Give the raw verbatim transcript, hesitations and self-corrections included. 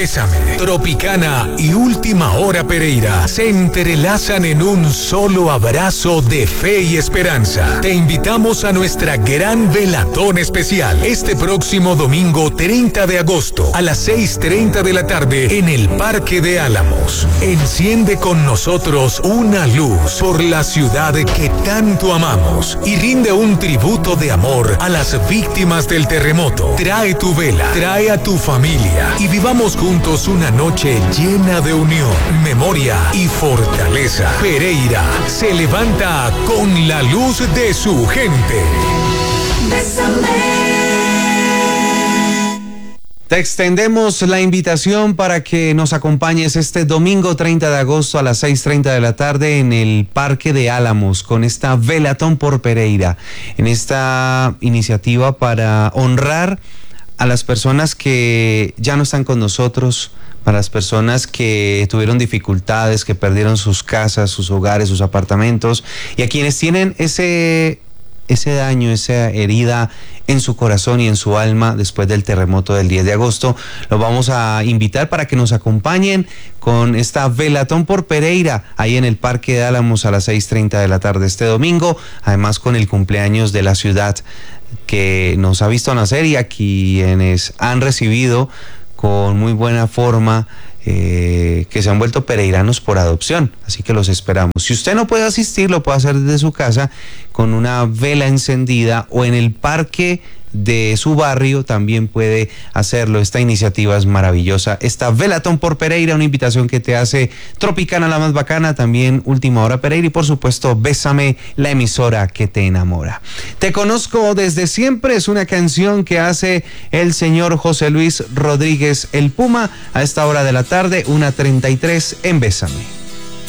Bésame, Tropicana y Última Hora Pereira se entrelazan en un solo abrazo de fe y esperanza. Te invitamos a nuestra gran velatón especial este próximo domingo treinta de agosto a las seis treinta de la tarde en el Parque de Álamos. Enciende con nosotros una luz por la ciudad que tanto amamos y rinde un tributo de amor a las víctimas del terremoto. Trae tu vela, trae a tu familia y vivamos juntos Juntos una noche llena de unión, memoria y fortaleza. Pereira se levanta con la luz de su gente. Te extendemos la invitación para que nos acompañes este domingo treinta de agosto a las seis treinta de la tarde en el Parque de Álamos con esta Velatón por Pereira, en esta iniciativa para honrar a las personas que ya no están con nosotros, para las personas que tuvieron dificultades, que perdieron sus casas, sus hogares, sus apartamentos, y a quienes tienen ese, ese daño, esa herida en su corazón y en su alma después del terremoto del diez de agosto. Los vamos a invitar para que nos acompañen con esta Velatón por Pereira, ahí en el Parque de Álamos a las seis treinta de la tarde este domingo, además con el cumpleaños de la ciudad que nos ha visto nacer y a quienes han recibido con muy buena forma, eh, que se han vuelto pereiranos por adopción, así que los esperamos. Si usted no puede asistir, lo puede hacer desde su casa con una vela encendida o en el parque de su barrio también puede hacerlo. Esta iniciativa es maravillosa. Esta Velatón por Pereira, una invitación que te hace Tropicana, la más bacana, también Última Hora Pereira y por supuesto Bésame, la emisora que te enamora. Te conozco desde siempre es una canción que hace el señor José Luis Rodríguez el Puma a esta hora de la tarde, una treinta y tres en Bésame.